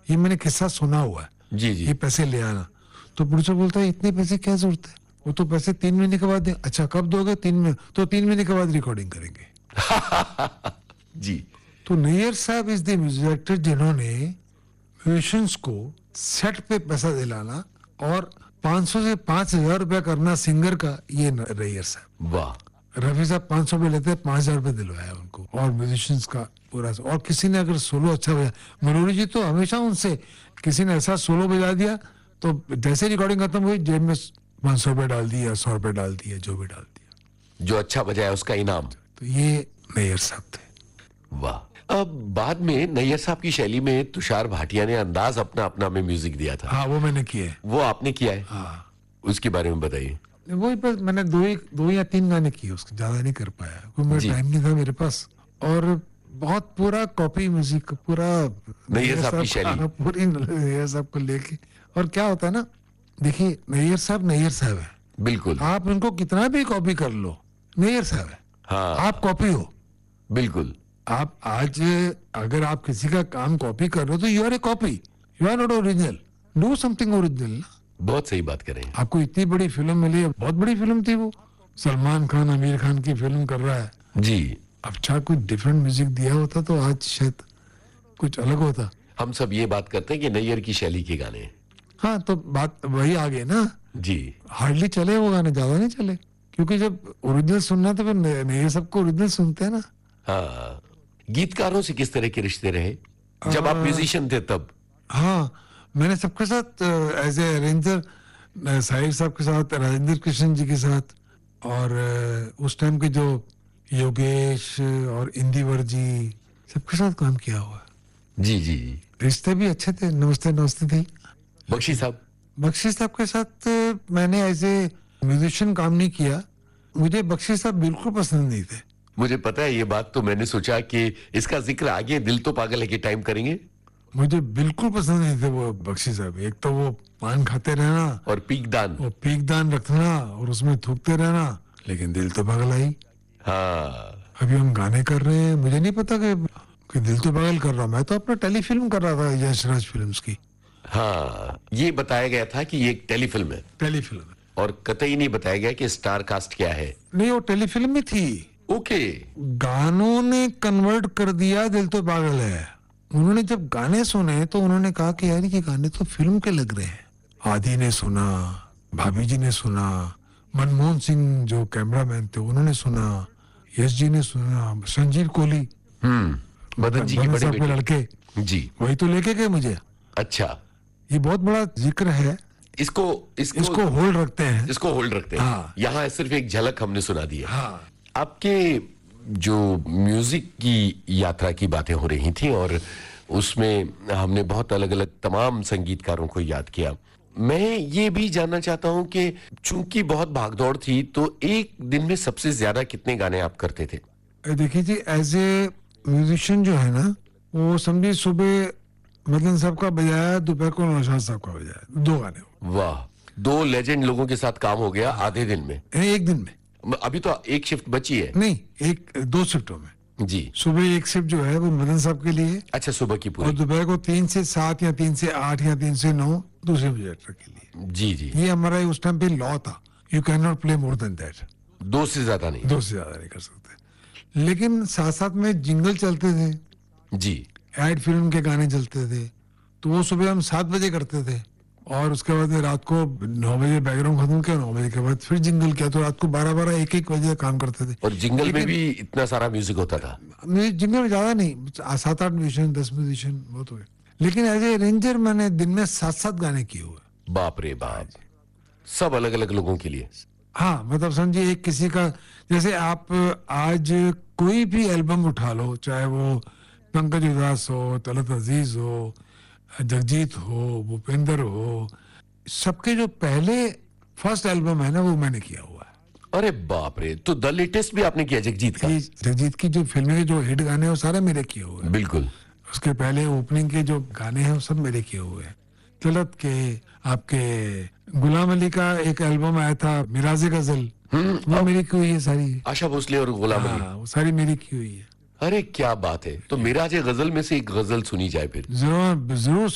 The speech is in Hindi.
ये मैंने किस्सा सुना हुआ है, जी जी ये पैसे ले आना। तो प्रोड्यूसर बोलता है इतने पैसे क्या जरूरत है, वो तो पैसे 3 महीने के बाद दे। अच्छा कब दोगे? 3 महीने। तो 3 महीने के बाद रिकॉर्डिंग करेंगे। जी तो नैयर साहब इज द म्यूजिक डायरेक्टर जिन्होंने म्यूजिशियंस को सेट पे पैसा दिलाना और 500 से 5,000 रुपया करना सिंगर का, ये नैयर साहब। वाह। रफी साहब 500 रुपये लेते हैं, 5,000 रुपये दिलवाया उनको, और म्यूजिशियंस का पूरा। और किसी ने अगर सोलो अच्छा बजा, मनोरी जी तो हमेशा उनसे, किसी ने ऐसा सोलो बजा दिया तो जैसे रिकॉर्डिंग खत्म हुई जेब में 500 रुपये डाल दिया, 100 रुपये डाल दिया, जो भी डाल दिया, जो अच्छा बजाया उसका इनाम। तो ये नैयर साहब थे। वाह। अब बाद में नैयर साहब की शैली में तुषार भाटिया ने अंदाज अपना अपना में म्यूजिक दिया था। हाँ वो मैंने किया है। वो आपने किया है? हाँ उसके बारे में बताइए। वही बस मैंने दो या तीन गाने किए, उसके ज्यादा नहीं कर पाया क्योंकि मेरा जी। टाइम नहीं था मेरे पास। और बहुत पूरा कॉपी म्यूजिक, पूरा नैयर साहब की शैली। हाँ, पूरी नैयर साहब को लेके। और क्या होता है ना, देखिए नैयर साहब है, बिल्कुल। आप उनको कितना भी कॉपी कर लो, नैयर साहब है। हाँ आप कॉपी हो। बिल्कुल। आप आज अगर आप किसी का काम कॉपी कर रहे हो तो you R A copy, you are not original. Do something original ना। बहुत सही बात करें। आपको इतनी बड़ी फिल्म मिली है, बहुत बड़ी फिल्म थी वो, सलमान खान आमिर खान की फिल्म कर रहा है। जी। अच्छा कुछ डिफरेंट म्यूजिक दिया होता तो आज शायद कुछ अलग होता। हम सब ये बात करते हैं कि नैयर की शैली के गाने हैं। हाँ तो बात वही आ गई ना, जी। हार्डली चले वो गाने, ज्यादा नहीं चले, क्योंकि जब ओरिजिनल सुनना तो फिर नए सबको ओरिजिनल सुनते हैं ना। हाँ। गीतकारों से किस तरह के रिश्ते रहे जब आप म्यूजिशियन थे तब? हाँ मैंने सबके साथ एज ए अरेंजर, साहिर साहब के साथ, राजेंद्र कृष्ण जी के साथ, और उस टाइम के जो योगेश और इंदिवर जी, सबके साथ काम किया हुआ है। जी जी जी। रिश्ते भी अच्छे थे, नमस्ते नमस्ते थी। बख्शी साहब? बख्शी साहब के साथ मैंने एज ए म्यूजिशियन काम नहीं किया, मुझे बख्शी साहब बिल्कुल पसंद नहीं थे। मुझे पता है ये बात, तो मैंने सोचा कि इसका जिक्र आगे दिल तो पागल है के टाइम करेंगे। मुझे बिल्कुल पसंद नहीं थे वो बख्शी साहब। एक तो वो पान खाते रहना और पीकदान। वो पीकदान रखना और उसमें थूकते रहना, लेकिन दिल तो पागल आई। हाँ। अभी हम गाने कर रहे हैं, मुझे नहीं पता कि दिल तो पागल कर रहा हूं, मैं तो अपना टेलीफिल्म कर रहा था यशराज फिल्म्स की। हाँ ये बताया गया था कि ये एक टेलीफिल्म है। टेलीफिल्म है। और कतई नहीं बताया गया कि स्टार कास्ट क्या है। नहीं वो टेलीफिल्म में थी। ओके। गानों ने कन्वर्ट कर दिया दिल तो पागल है। उन्होंने जब गाने सुने तो उन्होंने कहा कि यार ये गाने तो फिल्म के लग रहे हैं। आदि ने सुना, भाभी जी ने सुना, मनमोहन सिंह जो कैमरामैन थे उन्होंने सुना, यश जी ने सुना, संजीव कोहली, मदन जी के बड़े साहब के बेटे। लड़के, जी। वही तो लेके गए मुझे। अच्छा। ये बहुत बड़ा जिक्र है, इसको होल्ड रखते हैं। इसको होल्ड रखते हैं। हाँ। यहाँ सिर्फ एक झलक हमने सुना दी है। हाँ आपके जो म्यूजिक की यात्रा की बातें हो रही थी और उसमें हमने बहुत अलग अलग तमाम संगीतकारों को याद किया। मैं ये भी जानना चाहता हूं कि चूंकि बहुत भागदौड़ थी तो एक दिन में सबसे ज्यादा कितने गाने आप करते थे? देखिए जी, एज ए म्यूजिशियन जो है ना, वो समझिए सुबह मदन साहब का बजाया, दोपहर को नौशाद साहब का बजाया, 2 गाने। वाह। 2 लेजेंड लोगों के साथ काम हो गया आधे दिन में। एक दिन में। अभी तो एक शिफ्ट बची है। नहीं, 2 शिफ्टों में। जी। सुबह एक शिफ्ट जो है वो मदन साहब के लिए, अच्छा सुबह की और पूरी। दोपहर को 3 से 7 या 3 से 8 या 3 से 9 दूसरे प्रोजेक्टर के लिए। जी जी। ये हमारा उस टाइम पे लॉ था, you can not play more than that. 2 से ज्यादा नहीं। 2 से ज्यादा नहीं कर सकते। लेकिन साथ साथ में जिंगल चलते थे, जी। एड फिल्म के गाने चलते थे, तो वो सुबह हम 7 बजे करते थे, और उसके बाद रात को 9 बजे बैकग्राउंड खत्म किया, 9 बजे के बाद फिर जिंगल किया, तो रात को 12-12 1-1 बजे काम करते थे। और जिंगल में भी इतना सारा म्यूजिक होता था? जिंगल में ज्यादा नहीं, 7-8 म्यूजिशियन, 10 म्यूजिशियन बहुत हुए। लेकिन एज ए अरेंजर मैंने दिन में 7-7 गाने किए हुए। बाप रे बाप। सब अलग अलग लोगों के लिए? हाँ मतलब समझिए, एक किसी का, जैसे आप आज कोई भी एल्बम उठा लो, चाहे वो पंकज उदास हो, तलत अजीज हो, जगजीत हो, भूपेंद्र हो, सबके जो पहले फर्स्ट एल्बम है ना, वो मैंने किया हुआ है। अरे बाप रे। तो द लेटेस्ट भी आपने किया जगजीत का? जगजीत की जो फिल्में के जो हिट गाने हैं वो सारे मेरे किए हुए हैं। बिल्कुल। उसके पहले ओपनिंग के जो गाने हैं वो सब मेरे किए हुए हैं। तलत के, आपके गुलाम अली का एक एल्बम आया था मिराजे गजल, वो मेरी की हुई है सारी। आशा भोसले और गुलाम अली? हाँ, वो सारी मेरी की हुई है। अरे क्या बात है। तो मिराजे गजल में से एक गजल सुनी जाए फिर। जरूर जरूर